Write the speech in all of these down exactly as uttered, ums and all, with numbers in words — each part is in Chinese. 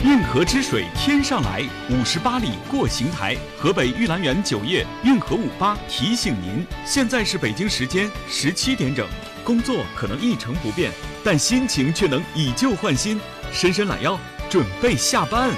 运河之水天上来，五十八里过邢台。河北玉兰园酒业运河五八提醒您，现在是北京时间十七点整。工作可能一成不变，但心情却能以旧换新。伸伸懒腰，准备下班。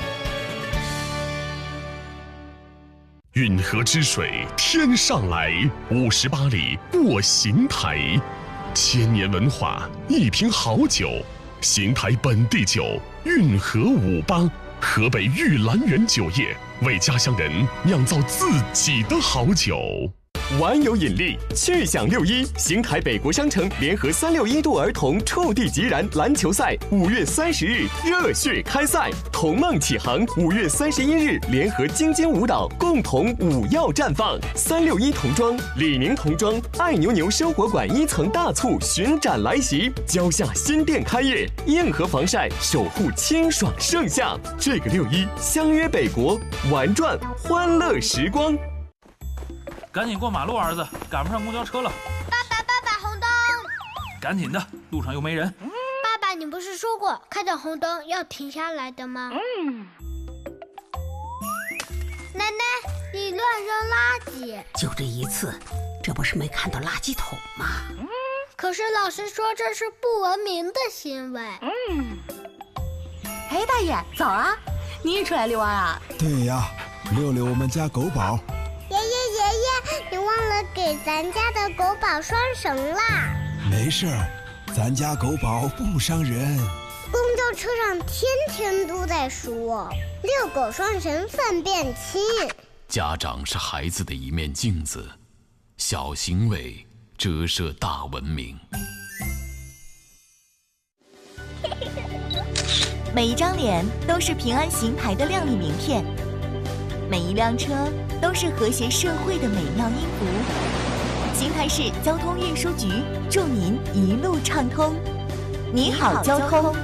运河之水天上来，五十八里过邢台。千年文化，一瓶好酒。邢台本地酒，运河五八，河北玉兰园酒业为家乡人酿造自己的好酒。 玩有引力，去享六一！邢台北国商城联合三六一度儿童触地即燃篮球赛，五月三十日热血开赛。童梦启航，五月三十一日联合京津舞蹈共同舞耀绽放。三六一童装，李宁童装爱牛牛生活馆一层大促巡展来袭，蕉下新店开业，硬核防晒守护清爽盛夏。这个六一，相约北国，玩转欢乐时光。 赶紧过马路，儿子，赶不上公交车了。 爸爸，爸爸，红灯！ 赶紧的，路上又没人。 爸爸，你不是说过看见红灯要停下来的吗？嗯。奶奶，你乱扔垃圾。 就这一次，这不是没看到垃圾桶吗？ 嗯。可是老师说这是不文明的行为。嗯。 哎，大爷，早啊！你也出来遛弯啊？ 对呀，遛遛我们家狗宝。 爷爷爷爷，你忘了给咱家的狗宝拴绳啦。 没事儿，咱家狗宝不伤人。 公交车上天天都在说遛狗拴绳粪便轻。 家长是孩子的一面镜子，小行为折射大文明。 每一张脸都是平安邢台的亮丽名片，每一辆车都是和谐社会的美妙音符。邢台市交通运输局祝您一路畅通。你好，交通。